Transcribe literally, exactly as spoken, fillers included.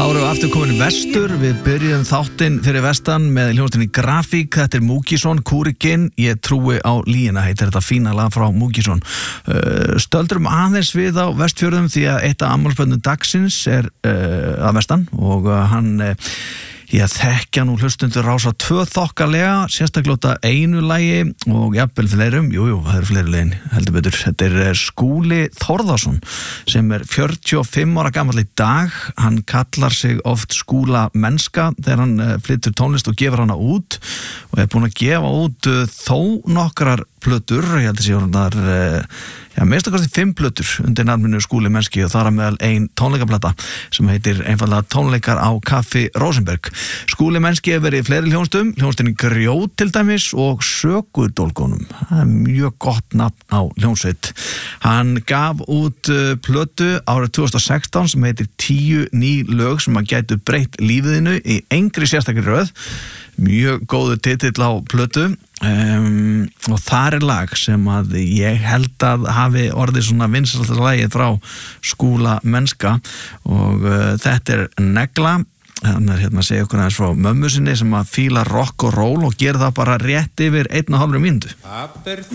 Þá erum við aftur komin vestur, við byrjum þáttinn fyrir vestan með hljómsveitinni Grafík, þetta er Múkisson, Kúrikinn, ég trúi á líina, heitir þetta fína lag frá Múkisson. Uh, stöldrum aðeins við á Vestfjörðum því að eitt af afmælisbörnum dagsins er uh, að vestan og uh, hann... Uh, Ég þekkja nú hlustundur Rása tvö þokkalega, sérstaklega einu lagi og jafnvel fleirum, jú, jú, það eru fleiri legin, heldur betur. Þetta er Skúli Þórðarson sem er fjörutíu og fimm ára gamall í dag. Hann kallar sig oft Skúla mennska þegar hann flytur tónlist og gefur hana út og er búinn að gefa út þó nokkrar plötur, ég held að sé hún þar, já, mest að kosti fimm plötur undir nafninu Skúli mennski og þar að meðal ein tónleikaplata sem heitir einfallega Tónleikar á Kaffi Rosenberg. Skúli mennski hefur verið í fleiri hljónstum, hljónstinni Grjót til dæmis og Sökudólgunum. Það er mjög gott nafn á hljónsveit. Hann gaf út uh, plötu árið tvö þúsund og sextán sem heitir tíu ný lög sem að gætu breytt lífiðinu í engri sérstakri röð. Mjög góður titill á plötu um, og þar er lag sem að ég held að hafi orðið svona vinsælasta lagið frá Skúla mennska og uh, þetta er Negla. Hann er hérna að segja okkur aðeins frá mömmu sinni sem að fíla rock og roll og gera það bara rétt yfir einn og hálfri mínútu.